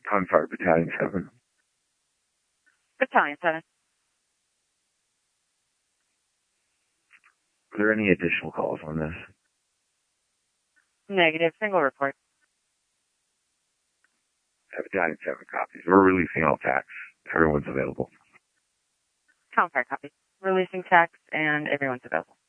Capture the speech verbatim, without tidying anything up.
Gunfire Battalion seven. Battalion seven. Are there any additional calls on this? Negative. Single report. Uh, Battalion seven copies. We're releasing all tax. Everyone's available. Gunfire copy. Releasing tax and everyone's available.